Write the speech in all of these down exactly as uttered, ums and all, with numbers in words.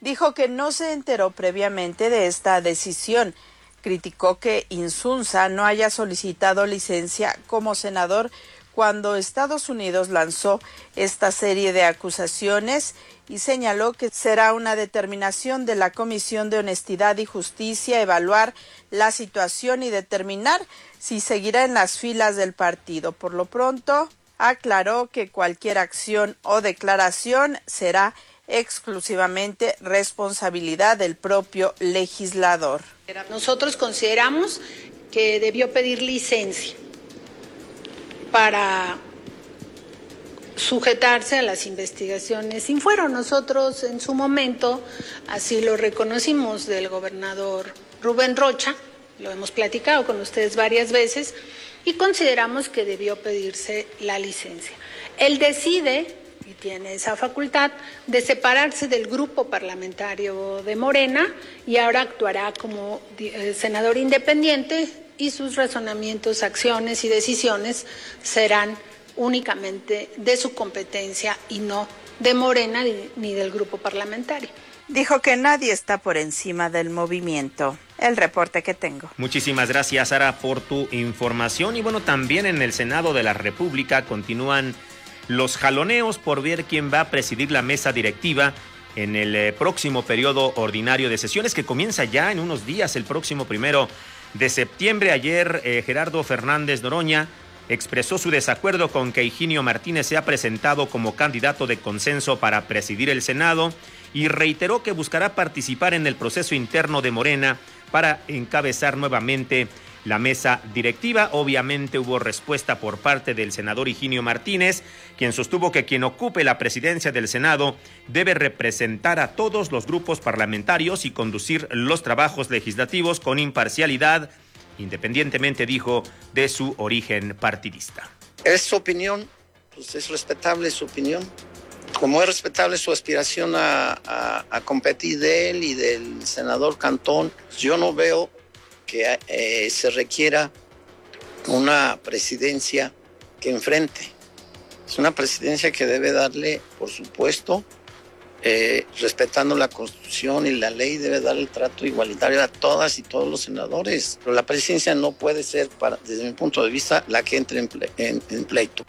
dijo que no se enteró previamente de esta decisión. Criticó que Insunza no haya solicitado licencia como senador cuando Estados Unidos lanzó esta serie de acusaciones y señaló que será una determinación de la Comisión de Honestidad y Justicia evaluar la situación y determinar si seguirá en las filas del partido. Por lo pronto, aclaró que cualquier acción o declaración será exclusivamente responsabilidad del propio legislador. Nosotros consideramos que debió pedir licencia para sujetarse a las investigaciones sin fuero. Nosotros en su momento así lo reconocimos del gobernador Rubén Rocha, lo hemos platicado con ustedes varias veces y consideramos que debió pedirse la licencia. Él decide y tiene esa facultad de separarse del grupo parlamentario de Morena y ahora actuará como eh, senador independiente y sus razonamientos, acciones y decisiones serán únicamente de su competencia y no de Morena ni, ni del grupo parlamentario. Dijo que nadie está por encima del movimiento. El reporte que tengo. Muchísimas gracias, Sara, por tu información. Y bueno, también en el Senado de la República continúan los jaloneos por ver quién va a presidir la mesa directiva en el eh, próximo periodo ordinario de sesiones que comienza ya en unos días, el próximo primero de septiembre. Ayer eh, Gerardo Fernández Noroña expresó su desacuerdo con que Higinio Martínez sea presentado como candidato de consenso para presidir el Senado y reiteró que buscará participar en el proceso interno de Morena para encabezar nuevamente la mesa directiva. Obviamente hubo respuesta por parte del senador Higinio Martínez, quien sostuvo que quien ocupe la presidencia del Senado debe representar a todos los grupos parlamentarios y conducir los trabajos legislativos con imparcialidad, independientemente, dijo, de su origen partidista. Es su opinión, pues es respetable su opinión, como es respetable su aspiración a, a, a competir de él y del senador Cantón. Yo no veo que eh, se requiera una presidencia que enfrente. Es una presidencia que debe darle, por supuesto, eh, respetando la Constitución y la ley, debe dar el trato igualitario a todas y todos los senadores. Pero la presidencia no puede ser, para, desde mi punto de vista, la que entre en, ple, en, en pleito.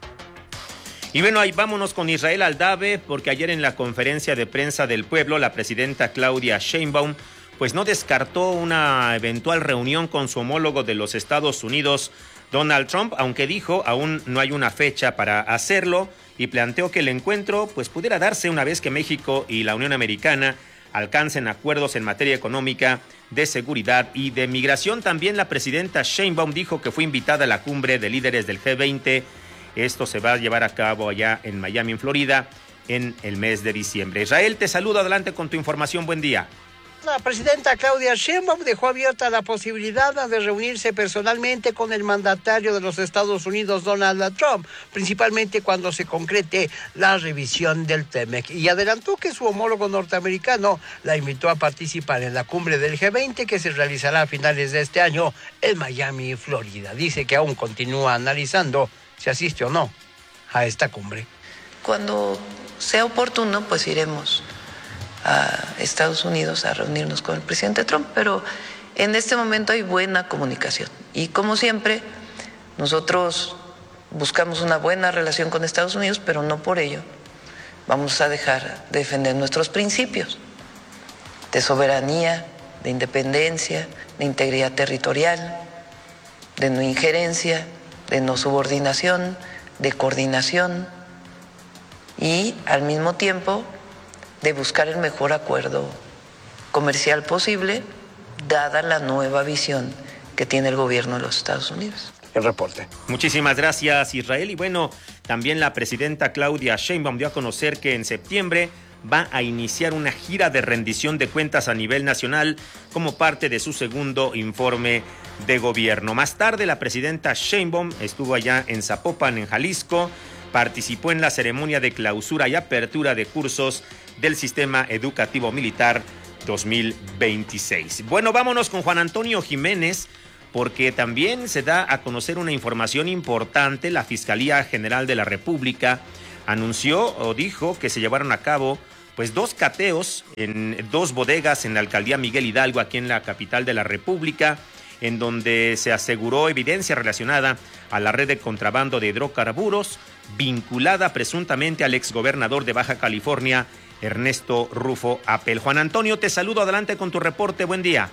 Y bueno, ahí vámonos con Israel Aldave, porque ayer en la conferencia de prensa del pueblo, la presidenta Claudia Sheinbaum pues no descartó una eventual reunión con su homólogo de los Estados Unidos, Donald Trump, aunque dijo aún no hay una fecha para hacerlo y planteó que el encuentro pues pudiera darse una vez que México y la Unión Americana alcancen acuerdos en materia económica, de seguridad y de migración. También la presidenta Sheinbaum dijo que fue invitada a la cumbre de líderes del G veinte. Esto se va a llevar a cabo allá en Miami, en Florida, en el mes de diciembre. Israel, te saludo, adelante con tu información, buen día. La presidenta Claudia Sheinbaum dejó abierta la posibilidad de reunirse personalmente con el mandatario de los Estados Unidos, Donald Trump, principalmente cuando se concrete la revisión del TEMEC, y adelantó que su homólogo norteamericano la invitó a participar en la cumbre del G veinte que se realizará a finales de este año en Miami, Florida. Dice que aún continúa analizando si asiste o no a esta cumbre. Cuando sea oportuno, pues iremos a Estados Unidos a reunirnos con el presidente Trump, pero en este momento hay buena comunicación y, como siempre, nosotros buscamos una buena relación con Estados Unidos, pero no por ello vamos a dejar de defender nuestros principios de soberanía, de independencia, de integridad territorial, de no injerencia, de no subordinación, de coordinación y, al mismo tiempo, de buscar el mejor acuerdo comercial posible, dada la nueva visión que tiene el gobierno de los Estados Unidos. El reporte. Muchísimas gracias, Israel. Y bueno, también la presidenta Claudia Sheinbaum dio a conocer que en septiembre va a iniciar una gira de rendición de cuentas a nivel nacional como parte de su segundo informe de gobierno. Más tarde, la presidenta Sheinbaum estuvo allá en Zapopan, en Jalisco, participó en la ceremonia de clausura y apertura de cursos del Sistema Educativo Militar dos mil veintiséis. Bueno, vámonos con Juan Antonio Jiménez, porque también se da a conocer una información importante. La Fiscalía General de la República anunció o dijo que se llevaron a cabo pues dos cateos en dos bodegas en la alcaldía Miguel Hidalgo, aquí en la capital de la República, en donde se aseguró evidencia relacionada a la red de contrabando de hidrocarburos, vinculada presuntamente al exgobernador de Baja California, Ernesto Rufo Apel. Juan Antonio, te saludo, adelante con tu reporte, buen día.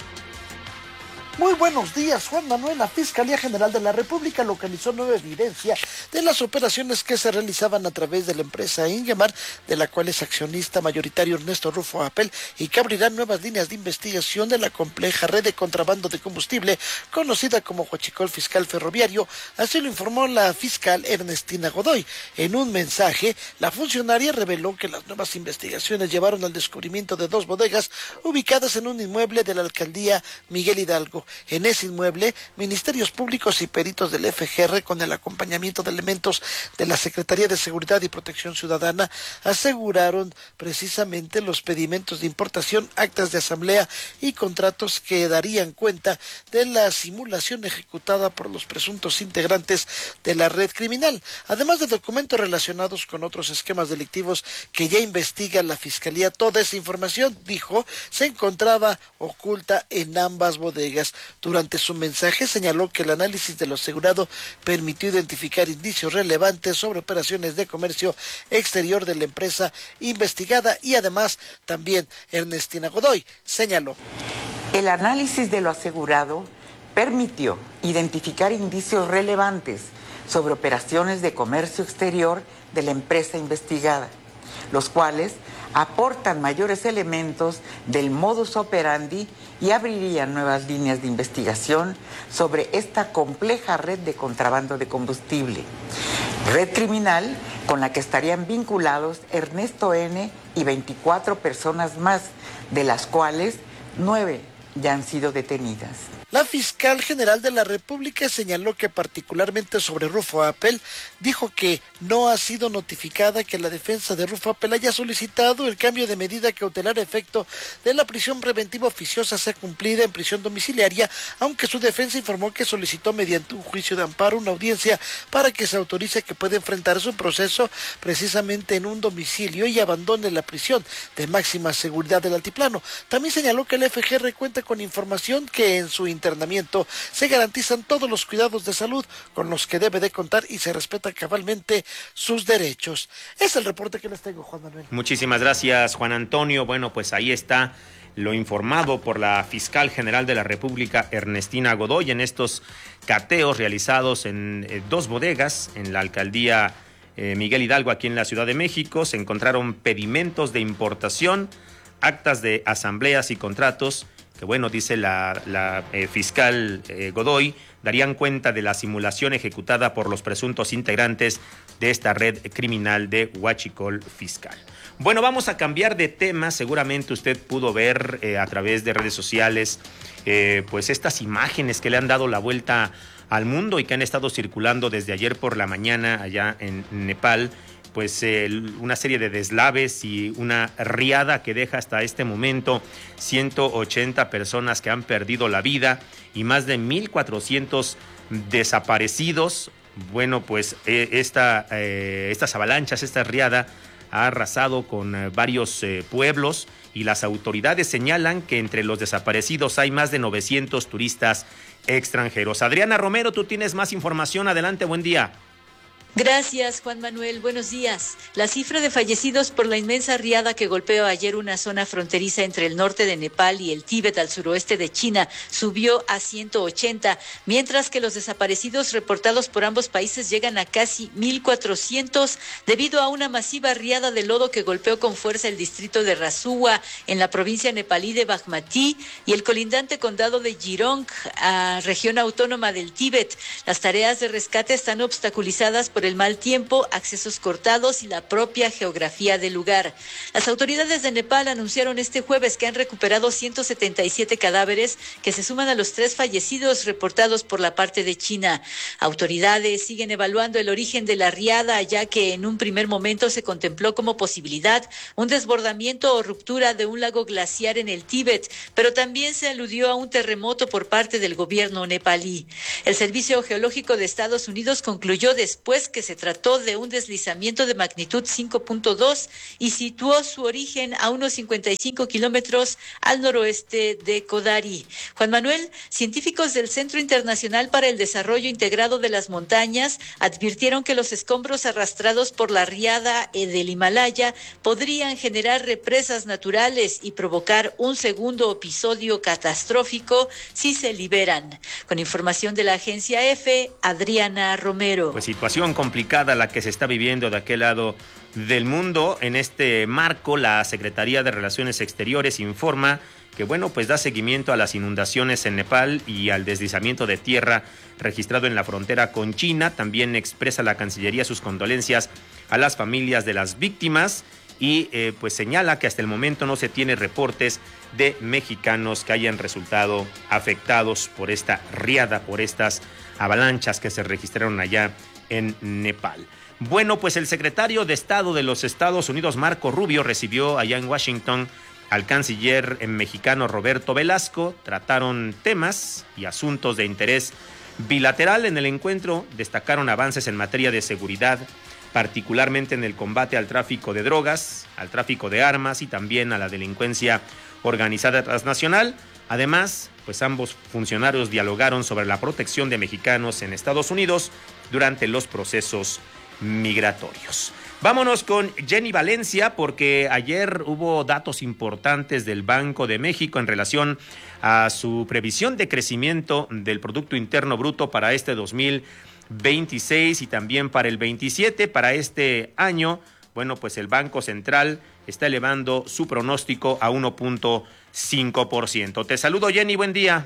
Muy buenos días, Juan Manuel. La Fiscalía General de la República localizó nueva evidencia de las operaciones que se realizaban a través de la empresa Ingemar, de la cual es accionista mayoritario Ernesto Rufo Apel, y que abrirán nuevas líneas de investigación de la compleja red de contrabando de combustible, conocida como Huachicol Fiscal Ferroviario. Así lo informó la fiscal Ernestina Godoy. En un mensaje, la funcionaria reveló que las nuevas investigaciones llevaron al descubrimiento de dos bodegas ubicadas en un inmueble de la alcaldía Miguel Hidalgo. En ese inmueble, ministerios públicos y peritos del F G R, con el acompañamiento de elementos de la Secretaría de Seguridad y Protección Ciudadana, aseguraron precisamente los pedimentos de importación, actas de asamblea y contratos que darían cuenta de la simulación ejecutada por los presuntos integrantes de la red criminal, además de documentos relacionados con otros esquemas delictivos que ya investiga la Fiscalía. Toda esa información, dijo, se encontraba oculta en ambas bodegas. Durante su mensaje señaló que el análisis de lo asegurado permitió identificar indicios relevantes sobre operaciones de comercio exterior de la empresa investigada, y además también Ernestina Godoy señaló: el análisis de lo asegurado permitió identificar indicios relevantes sobre operaciones de comercio exterior de la empresa investigada, los cuales aportan mayores elementos del modus operandi y abrirían nuevas líneas de investigación sobre esta compleja red de contrabando de combustible. Red criminal con la que estarían vinculados Ernesto N. y veinticuatro personas más, de las cuales nueve ya han sido detenidas. La fiscal general de la República señaló que particularmente sobre Rufo Apel, dijo que no ha sido notificada que la defensa de Rufo Apel haya solicitado el cambio de medida cautelar a efecto de la prisión preventiva oficiosa sea cumplida en prisión domiciliaria, aunque su defensa informó que solicitó mediante un juicio de amparo una audiencia para que se autorice que pueda enfrentar su proceso precisamente en un domicilio y abandone la prisión de máxima seguridad del altiplano. También señaló que el F G R cuenta con información que en su internamiento se garantizan todos los cuidados de salud con los que debe de contar y se respetan cabalmente sus derechos. Es el reporte que les tengo, Juan Manuel. Muchísimas gracias, Juan Antonio. Bueno, pues ahí está lo informado por la fiscal general de la República, Ernestina Godoy, en estos cateos realizados en eh, dos bodegas en la alcaldía eh, Miguel Hidalgo, aquí en la Ciudad de México. Se encontraron pedimentos de importación, actas de asambleas y contratos que, bueno, dice la, la eh, fiscal eh, Godoy, darían cuenta de la simulación ejecutada por los presuntos integrantes de esta red criminal de Huachicol Fiscal. Bueno, vamos a cambiar de tema. Seguramente usted pudo ver eh, a través de redes sociales eh, pues estas imágenes que le han dado la vuelta al mundo y que han estado circulando desde ayer por la mañana allá en Nepal. Pues eh, una serie de deslaves y una riada que deja hasta este momento ciento ochenta personas que han perdido la vida y más de mil cuatrocientos desaparecidos. Bueno, pues eh, esta, eh, estas avalanchas, esta riada ha arrasado con eh, varios eh, pueblos, y las autoridades señalan que entre los desaparecidos hay más de novecientos turistas extranjeros. Adriana Romero, tú tienes más información. Adelante, buen día. Gracias, Juan Manuel. Buenos días. La cifra de fallecidos por la inmensa riada que golpeó ayer una zona fronteriza entre el norte de Nepal y el Tíbet al suroeste de China subió a ciento ochenta, mientras que los desaparecidos reportados por ambos países llegan a casi mil cuatrocientos debido a una masiva riada de lodo que golpeó con fuerza el distrito de Rasuwa en la provincia nepalí de Bagmati y el colindante condado de Jirong, a región autónoma del Tíbet. Las tareas de rescate están obstaculizadas por el mal tiempo, accesos cortados y la propia geografía del lugar. Las autoridades de Nepal anunciaron este jueves que han recuperado ciento setenta y siete cadáveres que se suman a los tres fallecidos reportados por la parte de China. Autoridades siguen evaluando el origen de la riada, ya que en un primer momento se contempló como posibilidad un desbordamiento o ruptura de un lago glaciar en el Tíbet, pero también se aludió a un terremoto por parte del gobierno nepalí. El Servicio Geológico de Estados Unidos concluyó después que se trató de un deslizamiento de magnitud cinco punto dos y situó su origen a unos cincuenta y cinco kilómetros al noroeste de Kodari. Juan Manuel, científicos del Centro Internacional para el Desarrollo Integrado de las Montañas advirtieron que los escombros arrastrados por la riada del Himalaya podrían generar represas naturales y provocar un segundo episodio catastrófico si se liberan. Con información de la agencia EFE, Adriana Romero. Pues situación complicada la que se está viviendo de aquel lado del mundo. En este marco, la Secretaría de Relaciones Exteriores informa que, bueno, pues da seguimiento a las inundaciones en Nepal y al deslizamiento de tierra registrado en la frontera con China. También expresa la Cancillería sus condolencias a las familias de las víctimas y eh, pues señala que hasta el momento no se tiene reportes de mexicanos que hayan resultado afectados por esta riada, por estas avalanchas que se registraron allá en Nepal. Bueno, pues el secretario de Estado de los Estados Unidos, Marco Rubio, recibió allá en Washington al canciller mexicano Roberto Velasco. Trataron temas y asuntos de interés bilateral. En el encuentro destacaron avances en materia de seguridad, particularmente en el combate al tráfico de drogas, al tráfico de armas y también a la delincuencia organizada transnacional. Además, pues ambos funcionarios dialogaron sobre la protección de mexicanos en Estados Unidos durante los procesos migratorios. Vámonos con Jenny Valencia, porque ayer hubo datos importantes del Banco de México en relación a su previsión de crecimiento del Producto Interno Bruto para este dos mil veintiséis y también para el veintisiete. Para este año, bueno, pues el Banco Central está elevando su pronóstico a uno punto cinco por ciento. Te saludo, Jenny, buen día.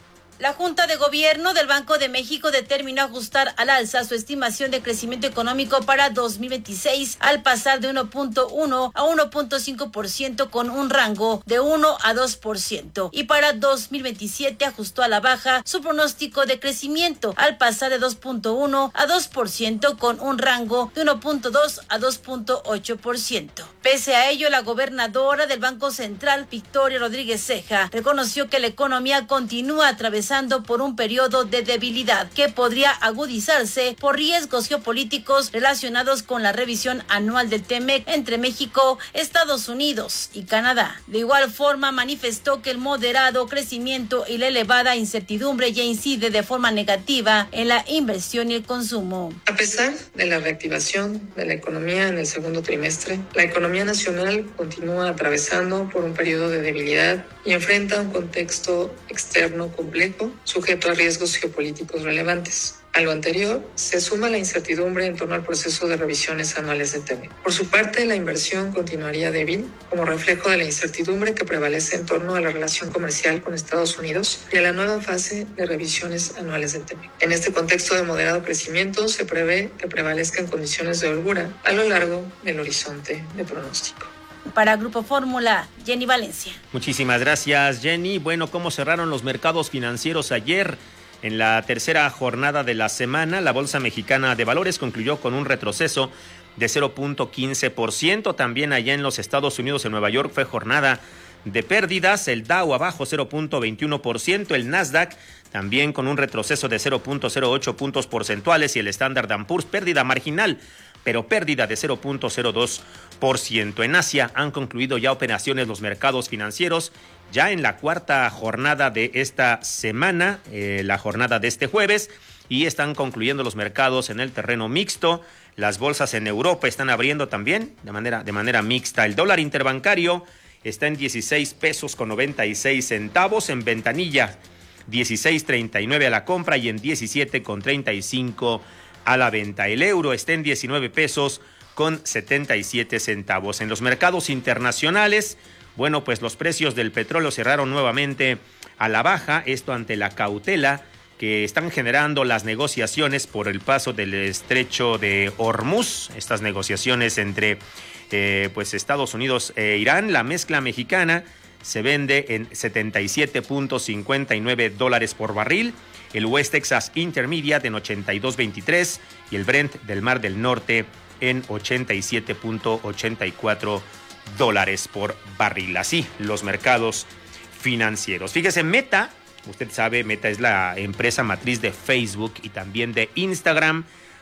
La Junta de Gobierno del Banco de México determinó ajustar al alza su estimación de crecimiento económico para dos mil veintiséis al pasar de uno punto uno a uno punto cinco por ciento con un rango de uno a dos por ciento. Y para dos mil veintisiete ajustó a la baja su pronóstico de crecimiento al pasar de dos punto uno a dos por ciento con un rango de uno punto dos a dos punto ocho por ciento. Pese a ello, la gobernadora del Banco Central, Victoria Rodríguez Ceja, reconoció que la economía continúa atravesando por un periodo de debilidad que podría agudizarse por riesgos geopolíticos relacionados con la revisión anual del TEMEC entre México, Estados Unidos y Canadá. De igual forma, manifestó que el moderado crecimiento y la elevada incertidumbre ya incide de forma negativa en la inversión y el consumo. A pesar de la reactivación de la economía en el segundo trimestre, la economía nacional continúa atravesando por un periodo de debilidad y enfrenta un contexto externo complejo sujeto a riesgos geopolíticos relevantes. A lo anterior, se suma la incertidumbre en torno al proceso de revisiones anuales del TEMEC. Por su parte, la inversión continuaría débil, como reflejo de la incertidumbre que prevalece en torno a la relación comercial con Estados Unidos y a la nueva fase de revisiones anuales del TEMEC. En este contexto de moderado crecimiento, se prevé que prevalezcan condiciones de holgura a lo largo del horizonte de pronóstico. Para Grupo Fórmula, Jenny Valencia. Muchísimas gracias, Jenny. Bueno, ¿cómo cerraron los mercados financieros ayer? En la tercera jornada de la semana, la Bolsa Mexicana de Valores concluyó con un retroceso de cero punto quince por ciento. También allá en los Estados Unidos, en Nueva York, fue jornada de pérdidas. El Dow abajo cero punto veintiuno por ciento, el Nasdaq también con un retroceso de cero punto cero ocho puntos porcentuales y el Standard and Poor's pérdida marginal, pero pérdida de cero punto cero dos por ciento. En Asia han concluido ya operaciones los mercados financieros, ya en la cuarta jornada de esta semana, eh, la jornada de este jueves, y están concluyendo los mercados en el terreno mixto. Las bolsas en Europa están abriendo también de manera, de manera mixta. El dólar interbancario está en dieciséis pesos con noventa y seis centavos, en ventanilla dieciséis treinta y nueve a la compra y en diecisiete con treinta y cinco a la venta. El euro está en diecinueve pesos con setenta y siete centavos. En los mercados internacionales, bueno, pues los precios del petróleo cerraron nuevamente a la baja, esto ante la cautela que están generando las negociaciones por el paso del estrecho de Hormuz, estas negociaciones entre eh, pues Estados Unidos e Irán. La mezcla mexicana se vende en setenta y siete punto cincuenta y nueve dólares por barril, el West Texas Intermediate en ochenta y dos veintitrés y el Brent del Mar del Norte en ochenta y siete punto ochenta y cuatro dólares por barril. Así los mercados financieros. Fíjese, Meta, usted sabe, Meta es la empresa matriz de Facebook y también de Instagram.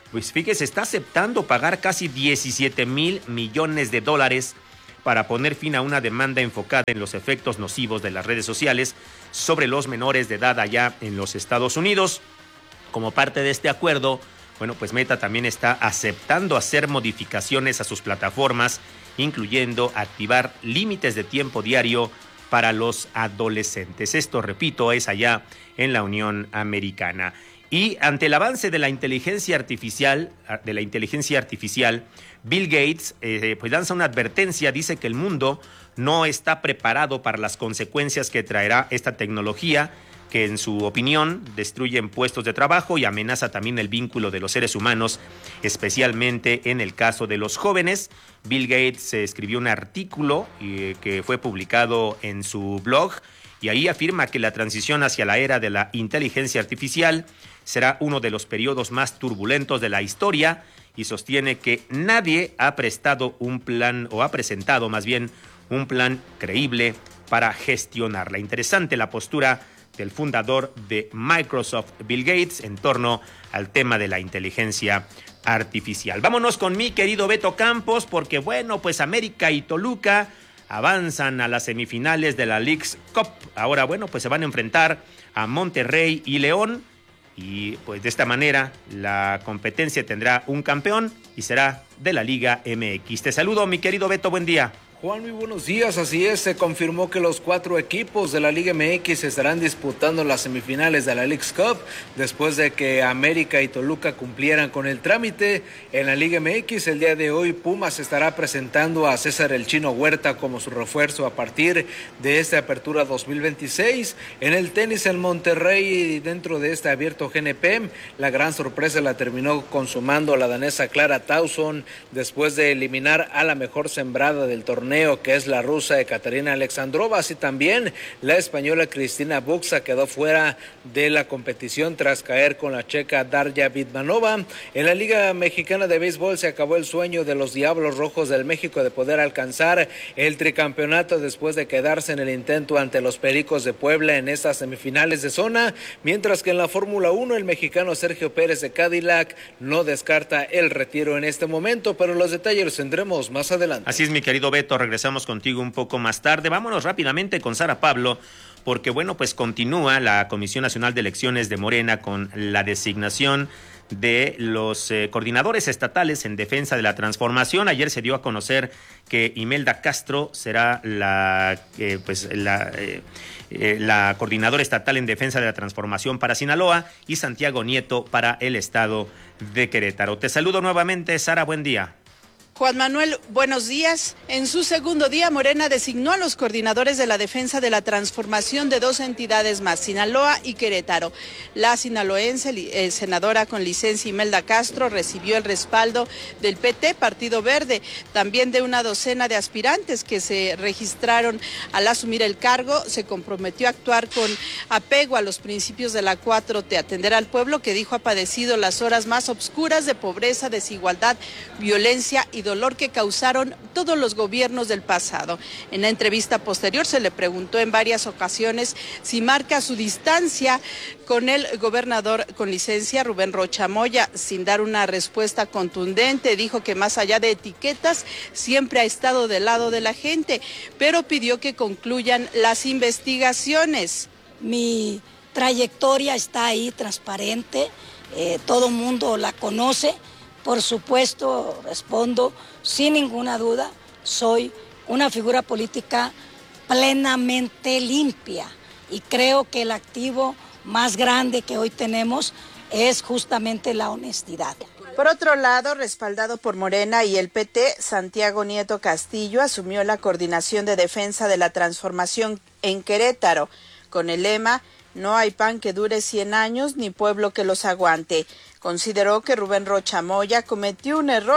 pues fíjese, está aceptando pagar casi diecisiete mil millones de dólares para poner fin a una demanda enfocada en los efectos nocivos de las redes sociales sobre los menores de edad allá en los Estados Unidos. Como parte de este acuerdo, bueno, pues Meta también está aceptando hacer modificaciones a sus plataformas, incluyendo activar límites de tiempo diario para los adolescentes. Esto, repito, es allá en la Unión Americana. Y ante el avance de la inteligencia artificial, de la inteligencia artificial, Bill Gates eh, pues lanza una advertencia, dice que el mundo no está preparado para las consecuencias que traerá esta tecnología, que en su opinión destruyen puestos de trabajo y amenaza también el vínculo de los seres humanos, especialmente en el caso de los jóvenes. Bill Gates escribió un artículo eh, que fue publicado en su blog y ahí afirma que la transición hacia la era de la inteligencia artificial será uno de los periodos más turbulentos de la historia y sostiene que nadie ha prestado un plan o ha presentado más bien un plan creíble para gestionarla. Interesante la postura del fundador de Microsoft, Bill Gates, en torno al tema de la inteligencia artificial. Vámonos con mi querido Beto Campos, porque bueno, pues América y Toluca avanzan a las semifinales de la Leagues Cup. Ahora, bueno, pues se van a enfrentar a Monterrey y León, y pues de esta manera la competencia tendrá un campeón y será de la Liga M X. Te saludo, mi querido Beto, buen día. Juan, muy buenos días. Así es, se confirmó que los cuatro equipos de la Liga M X estarán disputando las semifinales de la Leagues Cup después de que América y Toluca cumplieran con el trámite. En la Liga M X el día de hoy Pumas estará presentando a César el Chino Huerta como su refuerzo a partir de esta apertura dos mil veintiséis. En el tenis en Monterrey, dentro de este abierto G N P, la gran sorpresa la terminó consumando la danesa Clara Tauson después de eliminar a la mejor sembrada del torneo, que es la rusa Ekaterina Alexandrova. Así también la española Cristina Buxa quedó fuera de la competición tras caer con la checa Darya Vidmanova. En la Liga Mexicana de Béisbol se acabó el sueño de los Diablos Rojos del México de poder alcanzar el tricampeonato después de quedarse en el intento ante los Pericos de Puebla en estas semifinales de zona, mientras que en la Fórmula uno el mexicano Sergio Pérez de Cadillac no descarta el retiro en este momento, pero los detalles los tendremos más adelante. Así es, mi querido Beto, regresamos contigo un poco más tarde. Vámonos rápidamente con Sara Pablo, porque bueno, pues continúa la Comisión Nacional de Elecciones de Morena con la designación de los eh, coordinadores estatales en defensa de la transformación. Ayer se dio a conocer que Imelda Castro será la eh, pues la eh, eh, la coordinadora estatal en defensa de la transformación para Sinaloa y Santiago Nieto para el estado de Querétaro. Te saludo nuevamente, Sara, buen día. Juan Manuel, buenos días. En su segundo día, Morena designó a los coordinadores de la defensa de la transformación de dos entidades más, Sinaloa y Querétaro. La sinaloense, eh, senadora con licencia Imelda Castro, recibió el respaldo del P T, Partido Verde, también de una docena de aspirantes que se registraron al asumir el cargo. Se comprometió a actuar con apego a los principios de la cuatro T, atender al pueblo que dijo ha padecido las horas más oscuras de pobreza, desigualdad, violencia y dolor que causaron todos los gobiernos del pasado. En la entrevista posterior se le preguntó en varias ocasiones si marca su distancia con el gobernador con licencia Rubén Rocha Moya. Sin dar una respuesta contundente, dijo que más allá de etiquetas siempre ha estado del lado de la gente, pero pidió que concluyan las investigaciones. Mi trayectoria está ahí transparente, eh, todo mundo la conoce. Por supuesto, respondo sin ninguna duda, soy una figura política plenamente limpia y creo que el activo más grande que hoy tenemos es justamente la honestidad. Por otro lado, respaldado por Morena y el P T, Santiago Nieto Castillo asumió la coordinación de defensa de la transformación en Querétaro, con el lema "No hay pan que dure cien años, ni pueblo que los aguante". Consideró que Rubén Rocha Moya cometió un error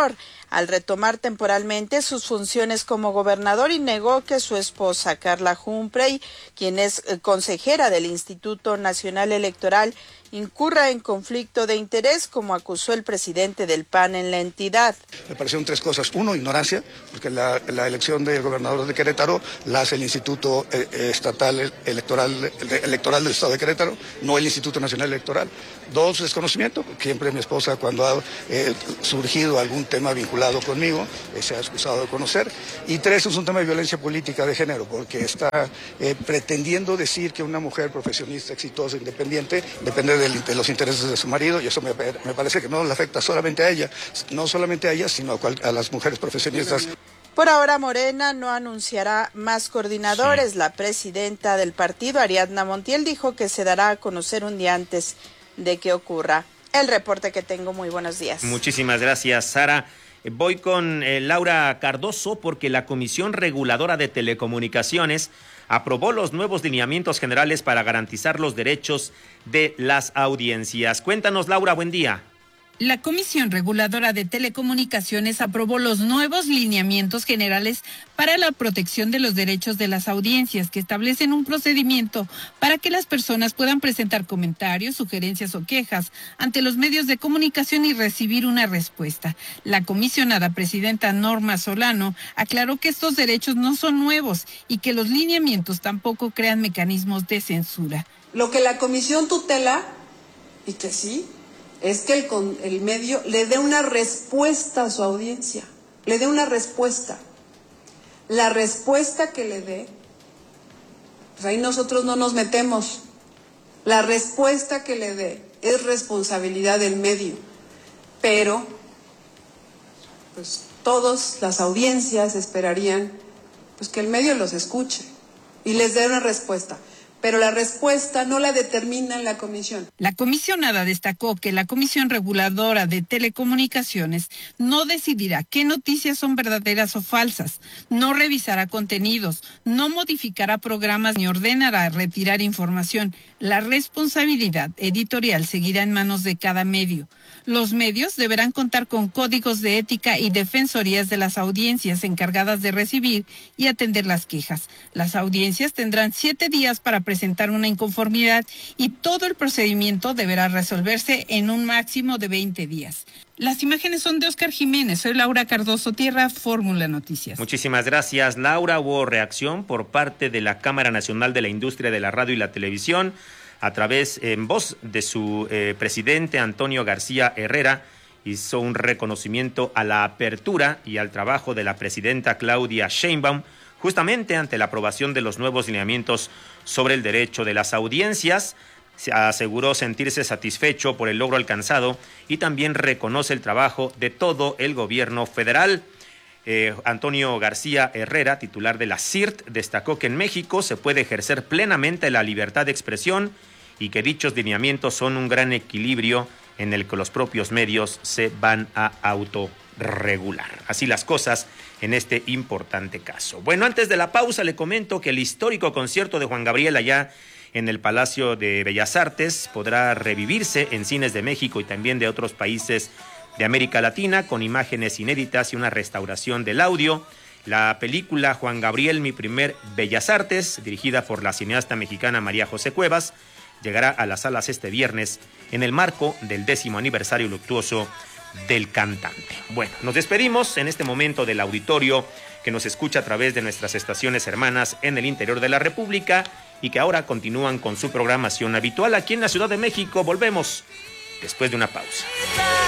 al retomar temporalmente sus funciones como gobernador y negó que su esposa, Carla Humphrey, quien es consejera del Instituto Nacional Electoral, incurra en conflicto de interés, como acusó el presidente del P A N en la entidad. Me parecieron tres cosas. Uno, ignorancia, porque la, la elección del gobernador de Querétaro la hace el Instituto eh, Estatal Electoral, Electoral del Estado de Querétaro, no el Instituto Nacional Electoral. Dos, desconocimiento. Siempre mi esposa, cuando ha eh, surgido algún tema vinculado conmigo, eh, se ha excusado de conocer. Y tres, es un tema de violencia política de género, porque está eh, pretendiendo decir que una mujer profesionista, exitosa, independiente, depende de de los intereses de su marido, y eso me, me parece que no le afecta solamente a ella, no solamente a ella, sino a, cual, a las mujeres profesionistas. Por ahora, Morena no anunciará más coordinadores. Sí. La presidenta del partido, Ariadna Montiel, dijo que se dará a conocer un día antes de que ocurra. El reporte que tengo. Muy buenos días. Muchísimas gracias, Sara. Voy con eh, Laura Cardoso, porque la Comisión Reguladora de Telecomunicaciones aprobó los nuevos lineamientos generales para garantizar los derechos de las audiencias. Cuéntanos, Laura, buen día. La Comisión Reguladora de Telecomunicaciones aprobó los nuevos lineamientos generales para la protección de los derechos de las audiencias, que establecen un procedimiento para que las personas puedan presentar comentarios, sugerencias o quejas ante los medios de comunicación y recibir una respuesta. La comisionada presidenta Norma Solano aclaró que estos derechos no son nuevos y que los lineamientos tampoco crean mecanismos de censura. Lo que la comisión tutela, y que sí, es que el, el medio le dé una respuesta a su audiencia, le dé una respuesta. La respuesta que le dé, pues ahí nosotros no nos metemos. La respuesta que le dé es responsabilidad del medio, pero pues todas las audiencias esperarían pues que el medio los escuche y les dé una respuesta. Pero la respuesta no la determina la comisión. La comisionada destacó que la Comisión Reguladora de Telecomunicaciones no decidirá qué noticias son verdaderas o falsas, no revisará contenidos, no modificará programas ni ordenará retirar información. La responsabilidad editorial seguirá en manos de cada medio. Los medios deberán contar con códigos de ética y defensorías de las audiencias encargadas de recibir y atender las quejas. Las audiencias tendrán siete días para presentar una inconformidad y todo el procedimiento deberá resolverse en un máximo de veinte días. Las imágenes son de Oscar Jiménez. Soy Laura Cardoso, Tierra, Fórmula Noticias. Muchísimas gracias, Laura. Hubo reacción por parte de la Cámara Nacional de la Industria de la Radio y la Televisión a través, en voz de su eh, presidente, Antonio García Herrera. Hizo un reconocimiento a la apertura y al trabajo de la presidenta Claudia Sheinbaum, justamente ante la aprobación de los nuevos lineamientos sobre el derecho de las audiencias. Se aseguró sentirse satisfecho por el logro alcanzado y también reconoce el trabajo de todo el gobierno federal. Eh, Antonio García Herrera, titular de la C I R T, destacó que en México se puede ejercer plenamente la libertad de expresión y que dichos lineamientos son un gran equilibrio en el que los propios medios se van a autorregular. Así las cosas en este importante caso. Bueno, antes de la pausa le comento que el histórico concierto de Juan Gabriel allá en el Palacio de Bellas Artes podrá revivirse en cines de México y también de otros países de América Latina con imágenes inéditas y una restauración del audio. La película Juan Gabriel, mi primer Bellas Artes, dirigida por la cineasta mexicana María José Cuevas, llegará a las salas este viernes en el marco del décimo aniversario luctuoso del cantante. Bueno, nos despedimos en este momento del auditorio que nos escucha a través de nuestras estaciones hermanas en el interior de la República y que ahora continúan con su programación habitual aquí en la Ciudad de México. Volvemos después de una pausa.